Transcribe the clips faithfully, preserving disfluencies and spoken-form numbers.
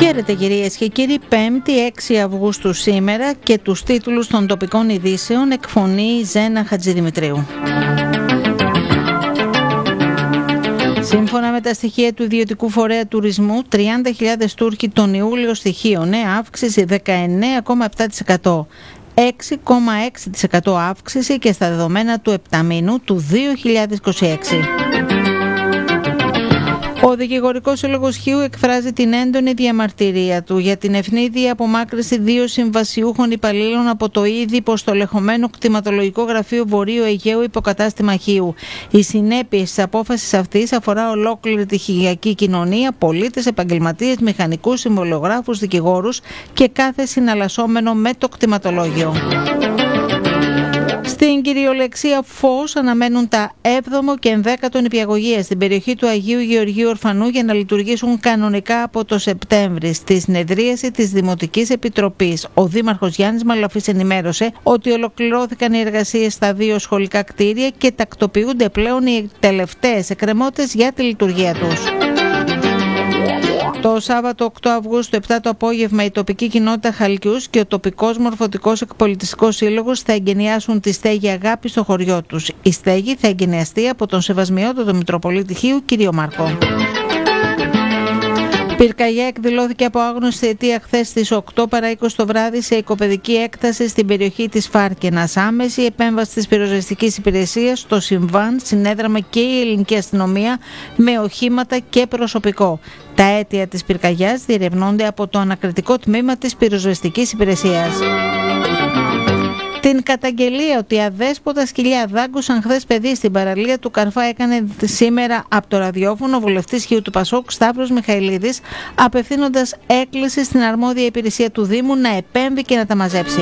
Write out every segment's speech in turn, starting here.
Χαίρετε κυρίες και κύριοι, πέμπτη έξι Αυγούστου σήμερα και τους τίτλους των τοπικών ειδήσεων εκφωνεί Ζένα Χατζηδημητρίου. Σύμφωνα με τα στοιχεία του ιδιωτικού φορέα τουρισμού, τριάντα χιλιάδες Τούρκοι τον Ιούλιο στοιχείωνε αύξηση δεκαεννέα κόμμα επτά τοις εκατό. έξι κόμμα έξι τοις εκατό αύξηση και στα δεδομένα του επταμήνου του δύο χιλιάδες είκοσι έξι. Ο Δικηγορικός Σύλλογος Χίου εκφράζει την έντονη διαμαρτυρία του για την ευνίδια απομάκρυνση δύο συμβασιούχων υπαλλήλων από το ήδη υποστολεχωμένο κτηματολογικό γραφείο Βορείου Αιγαίου υποκατάστημα Χίου. Οι συνέπειες της απόφασης αυτής αφορά ολόκληρη τη χιλιακή κοινωνία, πολίτες, επαγγελματίες, μηχανικούς, συμβολογράφους, δικηγόρους και κάθε συναλλασσόμενο με το κτηματολόγιο. Στην κυριολεξία φως αναμένουν τα έβδομο και ενδέκατο νηπιαγωγεία στην περιοχή του Αγίου Γεωργίου Ορφανού για να λειτουργήσουν κανονικά από το Σεπτέμβρη. Στη συνεδρίαση της Δημοτικής Επιτροπής, ο Δήμαρχος Γιάννης Μαλαφής ενημέρωσε ότι ολοκληρώθηκαν οι εργασίες στα δύο σχολικά κτίρια και τακτοποιούνται πλέον οι τελευταίες εκκρεμότητες για τη λειτουργία τους. Το Σάββατο οκτώ Αυγούστου επτά το απόγευμα η τοπική κοινότητα Χαλκιούς και ο τοπικός μορφωτικός εκπολιτιστικός σύλλογος θα εγκαινιάσουν τη στέγη Αγάπη στο χωριό τους. Η στέγη θα εγκαινιαστεί από τον Σεβασμιότατο Μητροπολίτη Χίου κ. Μάρκο. Πυρκαγιά εκδηλώθηκε από άγνωστη αιτία χθες στις οκτώ παρά είκοσι το βράδυ σε οικοπεδική έκταση στην περιοχή της Φάρκαινας. Άμεση επέμβαση της πυροσβεστικής υπηρεσίας, στο συμβάν συνέδραμε και η ελληνική αστυνομία με οχήματα και προσωπικό. Τα αίτια της πυρκαγιάς διερευνώνται από το ανακριτικό τμήμα της πυροσβεστικής υπηρεσίας. Την καταγγελία ότι αδέσποτα σκυλιά δάγκωσαν χθες παιδί στην παραλία του Καρφά έκανε σήμερα από το ραδιόφωνο ο βουλευτής Χίου του Πασόκ Σταύρος Μιχαηλίδης, απευθύνοντας έκκληση στην αρμόδια υπηρεσία του Δήμου να επέμβει και να τα μαζέψει.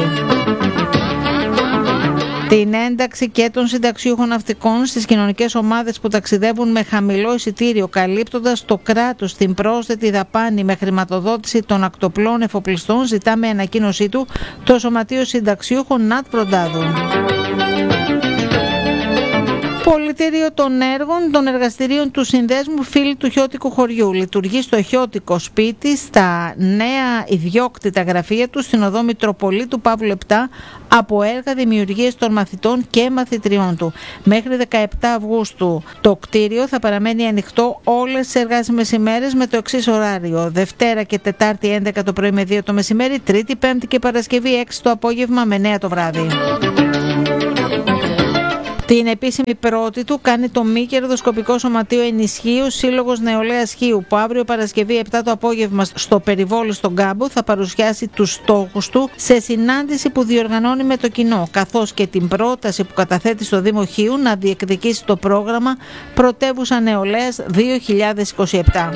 Την ένταξη και των συνταξιούχων ναυτικών στις κοινωνικές ομάδες που ταξιδεύουν με χαμηλό εισιτήριο, καλύπτοντας το κράτος την πρόσθετη δαπάνη με χρηματοδότηση των ακτοπλών εφοπλιστών, ζητά με ανακοίνωσή του το Σωματείο Συνταξιούχων Νατ Βροντάδου. Πολιτήριο των έργων των εργαστηρίων του Συνδέσμου Φίλοι του Χιώτικου Χωριού λειτουργεί στο Χιώτικο σπίτι στα νέα ιδιόκτητα γραφεία του στην οδό Μητροπολίτου Παύλου επτά από έργα δημιουργίας των μαθητών και μαθητριών του. Μέχρι δεκαεπτά Αυγούστου το κτίριο θα παραμένει ανοιχτό όλες τις εργάσιμες ημέρες με το εξής ωράριο: Δευτέρα και Τετάρτη έντεκα το πρωί με δύο το μεσημέρι, Τρίτη, Πέμπτη και Παρασκευή έξι το απόγευμα με εννέα το βράδυ. Την επίσημη πρώτη του κάνει το μη κερδοσκοπικό σωματείο Ενισχύου Σύλλογος Νεολαίας Χίου, που αύριο Παρασκευή επτά το απόγευμα στο Περιβόλι στον Κάμπο θα παρουσιάσει τους στόχους του σε συνάντηση που διοργανώνει με το κοινό, καθώς και την πρόταση που καταθέτει στο Δήμο Χίου να διεκδικήσει το πρόγραμμα Πρωτεύουσα Νεολαίας δύο χιλιάδες είκοσι επτά.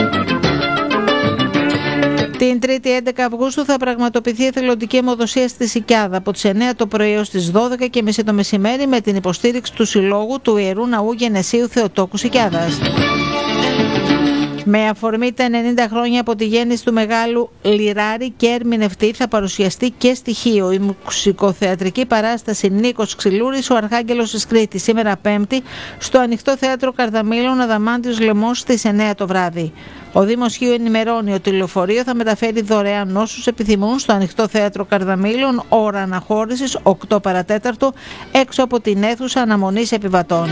Την Τρίτη έντεκα Αυγούστου θα πραγματοποιηθεί εθελοντική αιμοδοσία στη Σικιάδα από τις εννέα το πρωί έως τις δώδεκα και μισή το μεσημέρι με την υποστήριξη του Συλλόγου του Ιερού Ναού Γενεσίου Θεοτόκου Σικιάδας. Με αφορμή τα ενενήντα χρόνια από τη γέννηση του μεγάλου λιράρη και ερμηνευτή θα παρουσιαστεί και στοιχείο η μουσικοθεατρική παράσταση Νίκος Ξυλούρης, ο Αρχάγγελος της Κρήτης, σήμερα Πέμπτη στο Ανοιχτό Θέατρο Καρδαμήλων Αδαμάντιος Λεμός στις εννέα το βράδυ. Ο Δήμος Χίου ενημερώνει ότι το λεωφορείο θα μεταφέρει δωρεάν όσους επιθυμούν στο Ανοιχτό Θέατρο Καρδαμήλων, ώρα αναχώρησης οκτώ παρατέταρτο, έξω από την αίθουσα αναμονής επιβατών.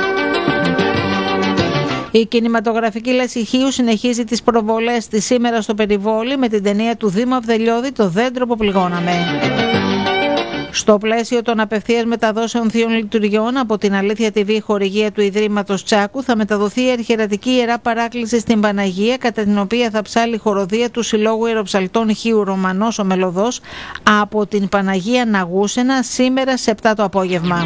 Η κινηματογραφική λέσχη Χίου συνεχίζει τις προβολές της σήμερα στο Περιβόλι με την ταινία του Δήμου Αυδελιώδη «Το δέντρο που πληγώναμε». Στο πλαίσιο των απευθείας μεταδόσεων θείων λειτουργιών από την Αλήθεια τι βι χορηγία του Ιδρύματος Τσάκου θα μεταδοθεί η αρχιερατική ιερά παράκληση στην Παναγία, κατά την οποία θα ψάλει η χοροδία του Συλλόγου Ιεροψαλτών Χίου Ρωμανός ο Μελωδός από την Παναγία Ναγούσενα σήμερα σε επτά το απόγευμα.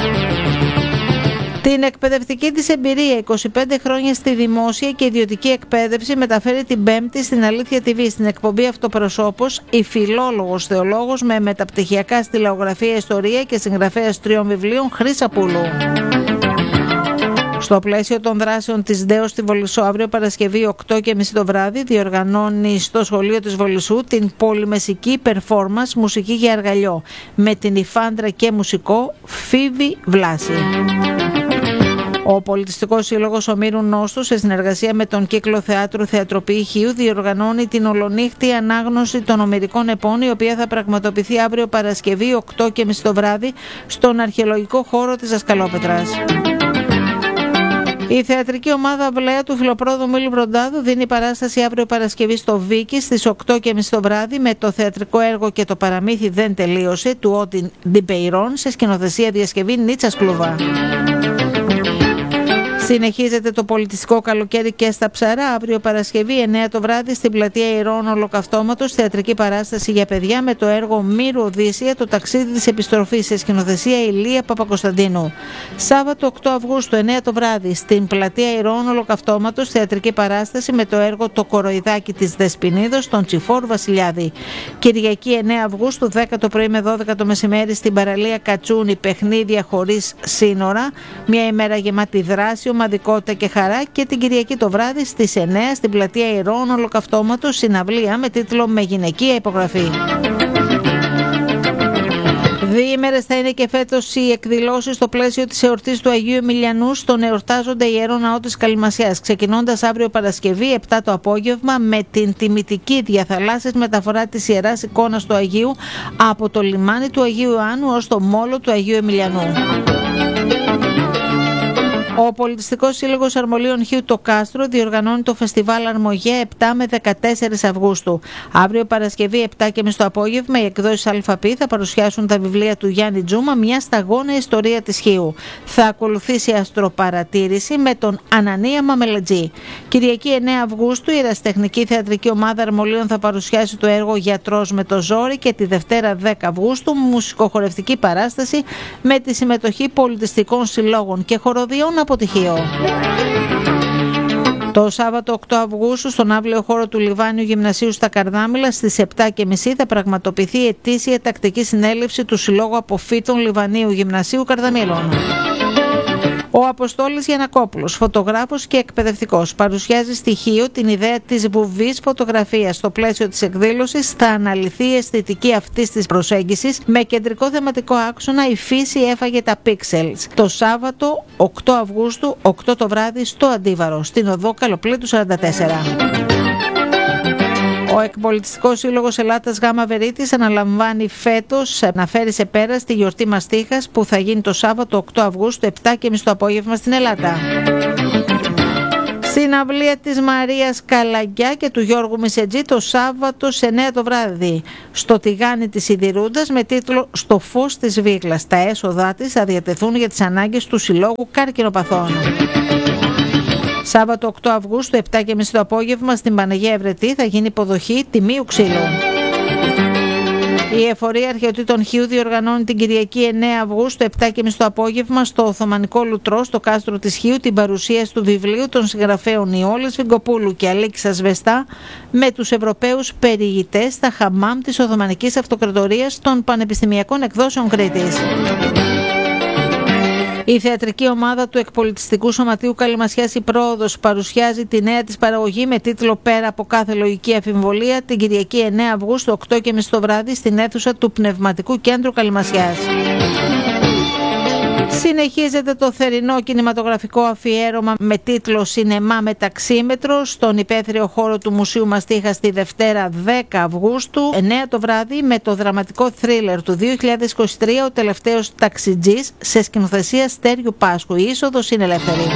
Την εκπαιδευτική της εμπειρία είκοσι πέντε χρόνια στη δημόσια και ιδιωτική εκπαίδευση μεταφέρει την Πέμπτη στην Αλήθεια τι βι στην εκπομπή Αυτοπροσώπος η φιλόλογος θεολόγος με μεταπτυχιακά στη λαογραφία, ιστορία και συγγραφέας τριών βιβλίων Χρύσα Πούλου. Στο πλαίσιο των δράσεων της ΔΕΟ στη Βολισσό, αύριο Παρασκευή οκτώ και μισή το βράδυ διοργανώνει στο σχολείο της Βολισσού την πολυμεσική performance μουσική για αργαλιό με την υφάντρα και μουσικό Φίβη Βλάση. Ο Πολιτιστικός Σύλλογος Ομήρου Νόστου, σε συνεργασία με τον Κύκλο Θεάτρου Θεατροποιή Χίου, διοργανώνει την ολονύχτη ανάγνωση των ομηρικών επών, η οποία θα πραγματοποιηθεί αύριο Παρασκευή οκτώ και μισή το βράδυ στον αρχαιολογικό χώρο της Δασκαλόπετρας. Η θεατρική ομάδα Βλέα του Φιλοπρόδου Μήλου Βροντάδου δίνει παράσταση αύριο Παρασκευή στο Βίκη στις οκτώ και μισή το βράδυ με το θεατρικό έργο «Και το παραμύθι δεν τελείωσε» του Ότιν Ντιπεϊρών, σε σκηνοθεσία διασκευή Νίτσας Κλουβά. Συνεχίζεται το πολιτιστικό καλοκαίρι και στα Ψαρά. Αύριο Παρασκευή εννέα το βράδυ στην πλατεία Ηρών Ολοκαυτώματος, θεατρική παράσταση για παιδιά με το έργο Μύρου Οδύσσια, το ταξίδι της επιστροφής, σε σκηνοθεσία Ηλία Παπακοσταντίνου. Σάββατο οκτώ Αυγούστου εννέα το βράδυ στην πλατεία Ηρών Ολοκαυτώματος, θεατρική παράσταση με το έργο Το κοροϊδάκι της Δεσποινίδος, τον Τσιφόρ Βασιλιάδη. Κυριακή εννέα Αυγούστου δέκα το πρωί με δώδεκα το μεσημέρι στην παραλία Κατσούνη, παιχνίδια χωρίς σύνορα, μια ημέρα γεμάτη δράση, ομαδικότητα και χαρά. Και την Κυριακή το βράδυ στις εννέα στην πλατεία Ηρών Ολοκαυτώματος, συναυλία με τίτλο «Με γυναικεία υπογραφή». Διήμερες θα είναι και φέτος οι εκδηλώσεις στο πλαίσιο της εορτής του Αγίου Εμιλιανού στον εορτάζοντα Ιερό Ναό της Καλυμασιάς, ξεκινώντας αύριο Παρασκευή επτά το απόγευμα με την τιμητική διαθαλάσσης μεταφορά της Ιεράς Εικόνας του Αγίου από το λιμάνι του Αγίου Ιωάννου ως το μόλο του Αγίου Εμιλιανού. Ο Πολιτιστικός Σύλλογος Αρμολίων Χίου το Κάστρο διοργανώνει το φεστιβάλ Αρμογέ επτά με δεκατέσσερα Αυγούστου. Αύριο Παρασκευή επτά και μισή το απόγευμα οι εκδόσεις ΑΠ θα παρουσιάσουν τα βιβλία του Γιάννη Τζούμα, μια σταγόνα ιστορία της Χίου. Θα ακολουθήσει αστροπαρατήρηση με τον Ανανία Μαμελετζή. Κυριακή εννέα Αυγούστου η ερασιτεχνική θεατρική ομάδα Αρμολίων θα παρουσιάσει το έργο Γιατρός με το ζόρι και τη Δευτέρα δέκα Αυγούστου μουσικοχορευτική παράσταση με τη συμμετοχή πολιτιστικών συλλόγων και χοροδιών αποτυχίο. Το Σάββατο οκτώ Αυγούστου στον αύλιο χώρο του Λιβάνιου Γυμνασίου στα Καρδάμηλα στις επτά και μισή θα πραγματοποιηθεί η ετήσια τακτική συνέλευση του Συλλόγου Αποφύτων Λιβανίου Γυμνασίου Καρδαμήλων. Ο Αποστόλης Γιαννακόπουλος, φωτογράφος και εκπαιδευτικός, παρουσιάζει στοιχείο την ιδέα της βουβής φωτογραφίας. Στο πλαίσιο της εκδήλωσης θα αναλυθεί η αισθητική αυτής της προσέγγισης με κεντρικό θεματικό άξονα «Η φύση έφαγε τα πίξελς». Το Σάββατο οκτώ Αυγούστου, οκτώ το βράδυ στο Αντίβαρο, στην οδό Καλοπλήτου σαράντα τέσσερα. Ο Εκπολιτιστικός Σύλλογος Ελλάδας Γάμα Βερίτης αναλαμβάνει φέτος να φέρει σε πέρα στη γιορτή Μαστίχας που θα γίνει το Σάββατο οκτώ Αυγούστου επτά και μισή το απόγευμα στην Ελλάδα. Συναυλία της Μαρίας Καλαγκιά και του Γιώργου Μισετζή το Σάββατο σε εννέα το βράδυ στο τηγάνι της Σιδηρούντας με τίτλο «Στο φως της Βίγλας». Τα έσοδά της θα διατεθούν για τις ανάγκες του Συλλόγου Καρκινοπαθών. Σάββατο οκτώ Αυγούστου επτά και μισή το απόγευμα στην Παναγία Ευρετή θα γίνει υποδοχή τιμίου ξύλου. Η Εφορία Αρχαιοτήτων Χίου διοργανώνει την Κυριακή εννέα Αυγούστου επτά και μισή το απόγευμα στο Οθωμανικό Λουτρό στο κάστρο της Χίου την παρουσίαση του βιβλίου των συγγραφέων Ιόλης Φιγκοπούλου και Αλέξης Ασβεστά με τους Ευρωπαίους περιηγητές στα χαμάμ της Οθωμανικής Αυτοκρατορίας των Πανεπιστημιακών Εκδόσεων Κρήτης. Η θεατρική ομάδα του Εκπολιτιστικού Σωματείου Καλυμασιάς η Πρόοδος παρουσιάζει τη νέα της παραγωγή με τίτλο «Πέρα από κάθε λογική αμφιβολία» την Κυριακή εννέα Αυγούστου οκτώ και μισή το βράδυ στην αίθουσα του Πνευματικού Κέντρου Καλυμασιάς. Συνεχίζεται το θερινό κινηματογραφικό αφιέρωμα με τίτλο «Σινεμά με ταξίμετρο» στον υπαίθριο χώρο του Μουσείου Μαστίχας τη Δευτέρα δέκα Αυγούστου εννέα το βράδυ με το δραματικό θρίλερ του δύο χιλιάδες είκοσι τρία «Ο τελευταίος ταξιτζής» σε σκηνοθεσία Στέριου Πάσχου. Η είσοδος είναι ελεύθερη.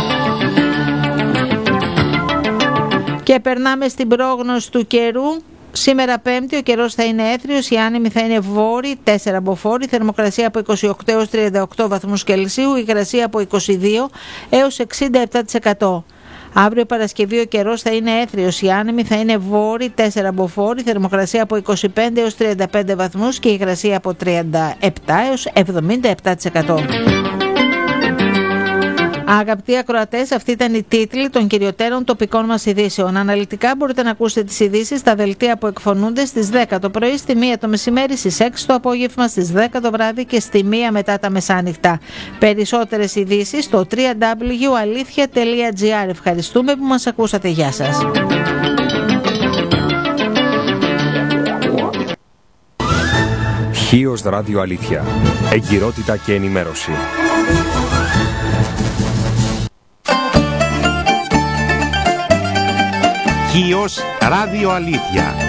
Και περνάμε στην πρόγνωση του καιρού. Σήμερα Πέμπτη ο καιρός θα είναι έθριος, οι άνεμοι θα είναι βόρειοι, τέσσερα μποφόρ, θερμοκρασία από είκοσι οκτώ έως τριάντα οκτώ βαθμούς Κελσίου, υγρασία από είκοσι δύο έως εξήντα επτά τοις εκατό. Αύριο Παρασκευή ο καιρός θα είναι έθριος, οι άνεμοι θα είναι βόρειοι, τέσσερα μποφόρ, θερμοκρασία από είκοσι πέντε έως τριάντα πέντε βαθμούς και υγρασία από τριάντα επτά έως εβδομήντα επτά τοις εκατό. Αγαπητοί ακροατές, αυτή ήταν η τίτλη των κυριωτέρων τοπικών μας ειδήσεων. Αναλυτικά μπορείτε να ακούσετε τις ειδήσεις στα δελτία που εκφωνούνται στις δέκα το πρωί, στη μία το μεσημέρι, στις έξι το απόγευμα, στις δέκα το βράδυ και στη μία μετά τα μεσάνυχτα. Περισσότερες ειδήσεις στο double-u double-u double-u τελεία αλήθεια τελεία τζι άρ. Ευχαριστούμε που μας ακούσατε. Γεια σας. Χίος Ράδιο Αλήθεια. Εγκυρότητα και ενημέρωση. Χίος Ράδιο Αλήθεια.